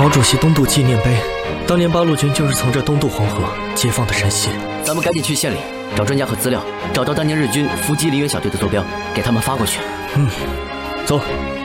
毛主席东渡纪念碑，当年八路军就是从这东渡黄河解放的山西。 咱们赶紧去县里找专家和资料，找到当年日军伏击梨园小队的坐标，给他们发过去。 走。